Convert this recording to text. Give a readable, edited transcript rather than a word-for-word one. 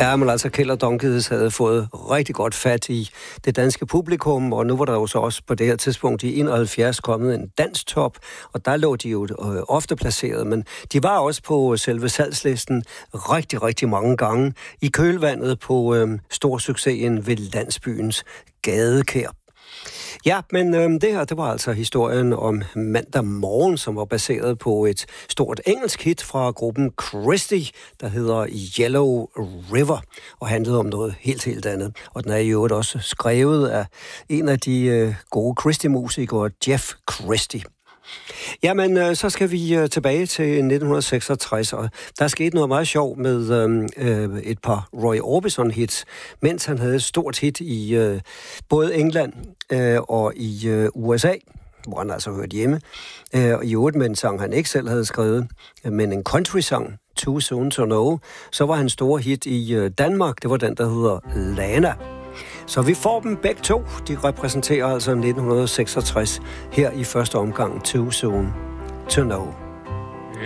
Ja, men altså Kjeld og Donkeys havde fået rigtig godt fat i det danske publikum, og nu var der jo så også på det her tidspunkt i 71 kommet en danstop, og der lå de jo ofte placeret, men de var også på selve salgslisten rigtig, rigtig mange gange i kølvandet på stor succesen ved landsbyens gadekær. Ja, men det her, det var altså historien om Mandag Morgen, som var baseret på et stort engelsk hit fra gruppen Christie, der hedder Yellow River, og handlede om noget helt andet. Og den er jo også skrevet af en af de gode Christie-musikere, Jeff Christie. Jamen, så skal vi tilbage til 1966, og der skete noget meget sjovt med et par Roy Orbison-hits, mens han havde et stort hit i både England og i USA, hvor han altså hørte hjemme, og i øvrigt med en sang, han ikke selv havde skrevet, men en country-sang, Too Soon to Know, så var hans store hit i Danmark, det var den, der hedder Lana. Så vi får dem begge to. De repræsenterer altså 1966 her i første omgang Too Soon to Know.